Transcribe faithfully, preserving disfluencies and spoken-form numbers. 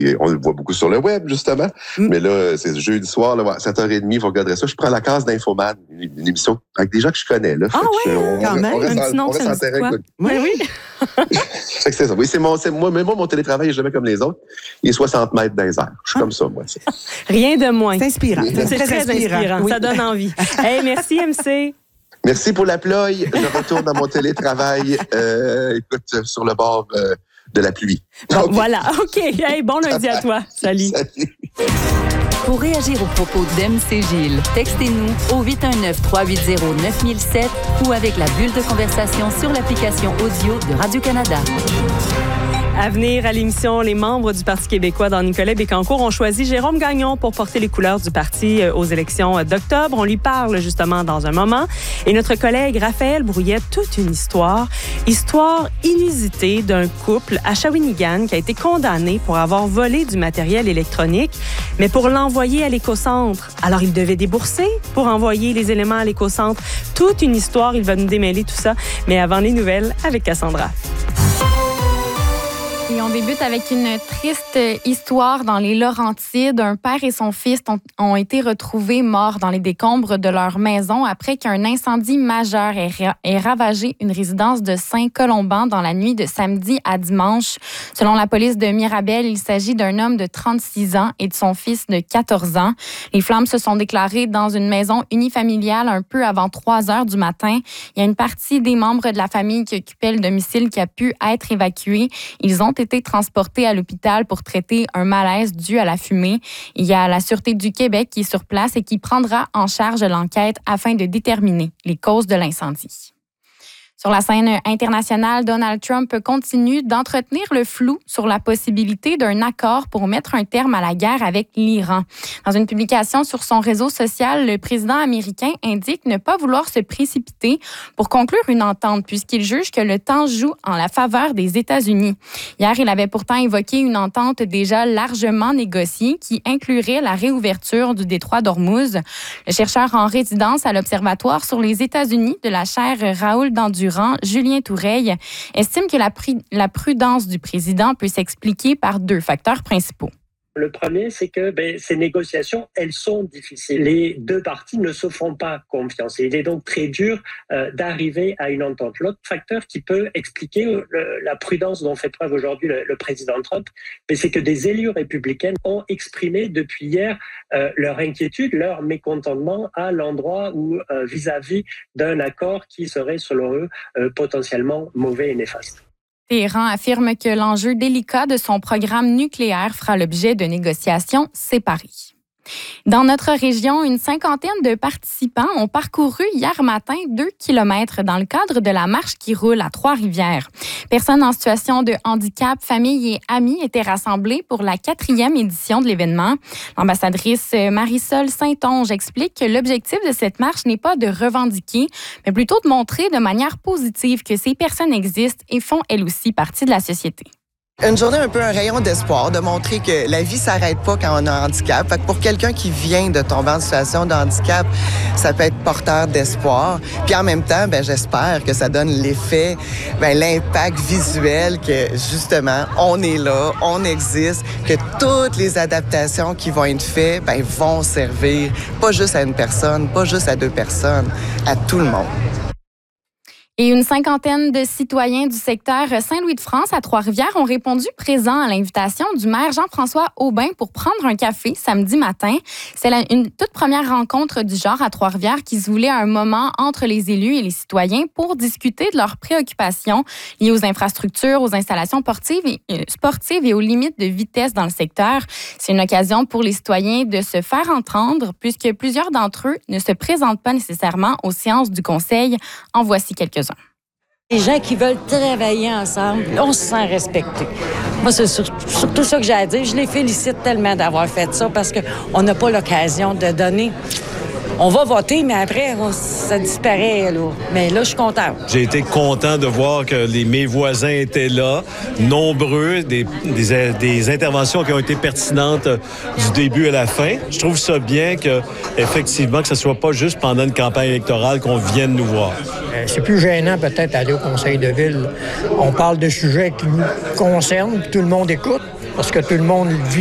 Et on le voit beaucoup sur le web, justement. Mm. Mais là, c'est jeudi soir, là, à sept heures trente, vous regarderez ça. Je prends la case d'Infoman, une, une émission avec des gens que je connais. Là. Ah oui, quand on, même. On reste, un petit nom, on reste en terrain. Oui, oui. fait que c'est ça. Oui, c'est mon, c'est moi, mais moi, mon télétravail n'est jamais comme les autres. Il est soixante mètres dans les airs. Je suis ah. comme ça, moi. C'est... Rien de moins. C'est inspirant. C'est, c'est très, très inspirant. inspirant. Oui. Ça donne envie. Hey, merci, M C. Merci pour la ploie. Je retourne dans mon télétravail. Euh, écoute, sur le bord euh, de la pluie. Bon, okay. Voilà. OK. Hey, bon lundi à toi. Salut. Salut. Pour réagir aux propos d'M C Gilles, textez-nous au huit un neuf, trois huit zéro, neuf mille sept ou avec la bulle de conversation sur l'application audio de Radio-Canada. À venir à l'émission, les membres du Parti québécois dans Nicolet-Bécancour ont choisi Jérôme Gagnon pour porter les couleurs du parti aux élections d'octobre. On lui parle justement dans un moment. Et notre collègue Raphaël Brouillet, toute une histoire, histoire inusitée d'un couple à Shawinigan qui a été condamné pour avoir volé du matériel électronique, mais pour l'envoyer à l'écocentre. Alors, il devait débourser pour envoyer les éléments à l'écocentre. Toute une histoire, il va nous démêler tout ça. Mais avant les nouvelles, avec Cassandra. Et on débute avec une triste histoire dans les Laurentides. Un père et son fils ont, ont été retrouvés morts dans les décombres de leur maison après qu'un incendie majeur ait, ait ravagé une résidence de Saint-Colomban dans la nuit de samedi à dimanche. Selon la police de Mirabel, il s'agit d'un homme de trente-six ans et de son fils de quatorze ans. Les flammes se sont déclarées dans une maison unifamiliale un peu avant trois heures du matin. Il y a une partie des membres de la famille qui occupait le domicile qui a pu être évacuée. Ils ont été transportés à l'hôpital pour traiter un malaise dû à la fumée. Il y a la Sûreté du Québec qui est sur place et qui prendra en charge l'enquête afin de déterminer les causes de l'incendie. Sur la scène internationale, Donald Trump continue d'entretenir le flou sur la possibilité d'un accord pour mettre un terme à la guerre avec l'Iran. Dans une publication sur son réseau social, le président américain indique ne pas vouloir se précipiter pour conclure une entente puisqu'il juge que le temps joue en la faveur des États-Unis. Hier, il avait pourtant évoqué une entente déjà largement négociée qui inclurait la réouverture du détroit d'Ormuz. Le chercheur en résidence à l'Observatoire sur les États-Unis de la chaire Raoul Dandurand, Julien Toureille, estime que la, pr- la prudence du président peut s'expliquer par deux facteurs principaux. Le premier, c'est que ben, ces négociations, elles sont difficiles. Les deux parties ne se font pas confiance. Et il est donc très dur euh, d'arriver à une entente. L'autre facteur qui peut expliquer le, la prudence dont fait preuve aujourd'hui le, le président Trump, ben, c'est que des élus républicains ont exprimé depuis hier euh, leur inquiétude, leur mécontentement à l'endroit où euh, vis-à-vis d'un accord qui serait, selon eux, euh, potentiellement mauvais et néfaste. Téhéran affirme que l'enjeu délicat de son programme nucléaire fera l'objet de négociations séparées. Dans notre région, une cinquantaine de participants ont parcouru hier matin deux kilomètres dans le cadre de la marche qui roule à Trois-Rivières. Personnes en situation de handicap, familles et amis étaient rassemblées pour la quatrième édition de l'événement. L'ambassadrice Marisol Saint-Onge explique que l'objectif de cette marche n'est pas de revendiquer, mais plutôt de montrer de manière positive que ces personnes existent et font elles aussi partie de la société. Une journée un peu un rayon d'espoir, de montrer que la vie s'arrête pas quand on a un handicap. Fait que pour quelqu'un qui vient de tomber en situation de handicap, ça peut être porteur d'espoir. Puis en même temps, ben j'espère que ça donne l'effet, ben l'impact visuel que justement on est là, on existe, que toutes les adaptations qui vont être faites, ben vont servir pas juste à une personne, pas juste à deux personnes, à tout le monde. Et une cinquantaine de citoyens du secteur Saint-Louis-de-France à Trois-Rivières ont répondu présents à l'invitation du maire Jean-François Aubin pour prendre un café samedi matin. C'est la, une toute première rencontre du genre à Trois-Rivières qui se voulait à un moment entre les élus et les citoyens pour discuter de leurs préoccupations liées aux infrastructures, aux installations sportives et, euh, sportives et aux limites de vitesse dans le secteur. C'est une occasion pour les citoyens de se faire entendre puisque plusieurs d'entre eux ne se présentent pas nécessairement aux séances du conseil. En voici quelques-uns. Les gens qui veulent travailler ensemble, on se sent respecté. Moi, c'est sur, surtout ça que j'ai à dire. Je les félicite tellement d'avoir fait ça parce qu'on n'a pas l'occasion de donner. On va voter, mais après, on, ça disparaît. Là. Mais là, je suis contente. J'ai été content de voir que les, mes voisins étaient là, nombreux, des, des, des interventions qui ont été pertinentes du début à la fin. Je trouve ça bien que, effectivement, que ce ne soit pas juste pendant une campagne électorale qu'on vienne nous voir. Euh, c'est plus gênant peut-être d'aller au conseil de ville. On parle de sujets qui nous concernent, puis tout le monde écoute. parce que tout le monde vit